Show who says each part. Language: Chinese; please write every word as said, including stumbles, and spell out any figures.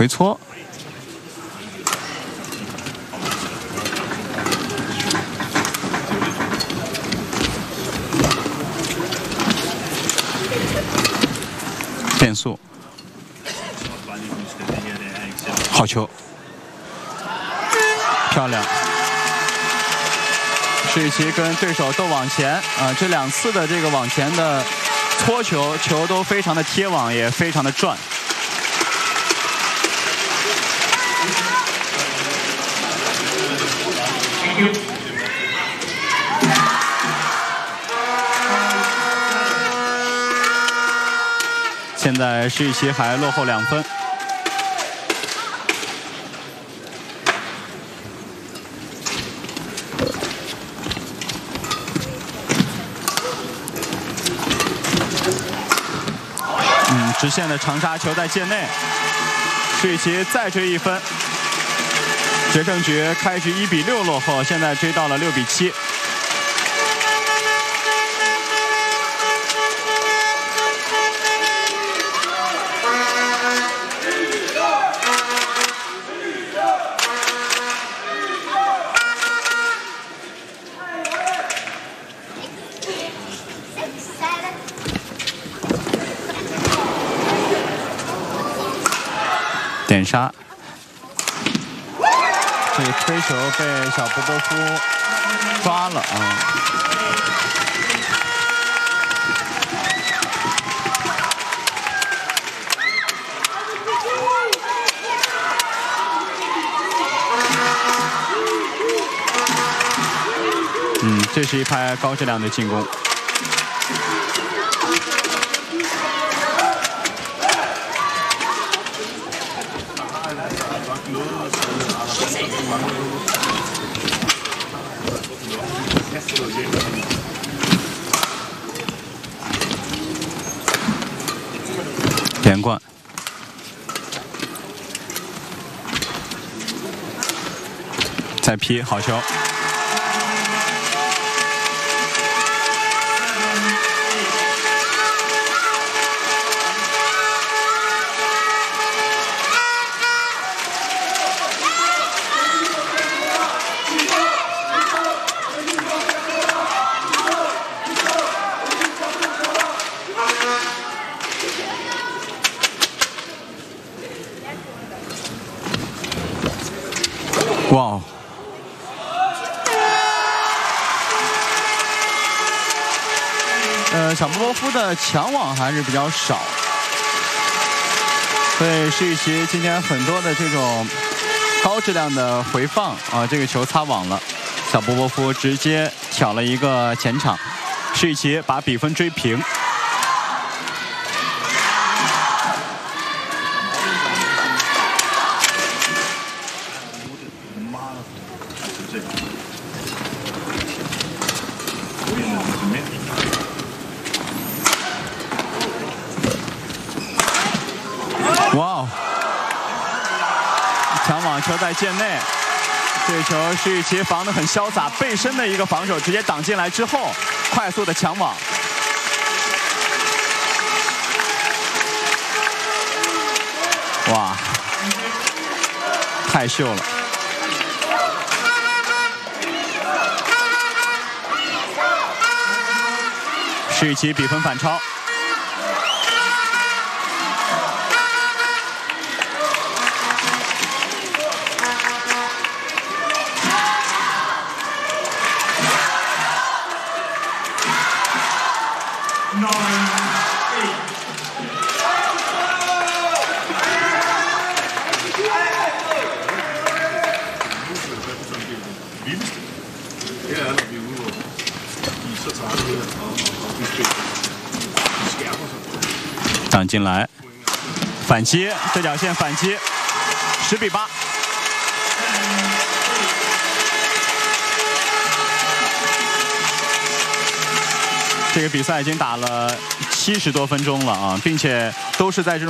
Speaker 1: 回搓。 变速，好球，漂亮！施雨琦跟对手都往前啊、呃，这两次的这个往前的搓球，球都非常的贴网，也非常的转。现在施雨琦还落后两分。嗯，直线的长杀球在界内，施雨琦再追一分。决胜局开局一比六落后，现在追到了六比七。 点杀，这个推球被小波波夫抓了啊！嗯，这是一拍高质量的进攻。 连贯，再劈，好球！哇哦！呃，小波波夫的抢网还是比较少，所以施雨琦今天很多的这种高质量的回放啊，这个球擦网了，小波波夫直接挑了一个前场，施雨琦把比分追平。 哇哦！抢网球在界内，这球施雨琦防得很潇洒，背身的一个防守直接挡进来之后，快速的抢网。哇，太秀了！施雨琦比分反超。 挡进来，反击，对角线反击，十比八。这个比赛已经打了七十多分钟了啊，并且都是在这种。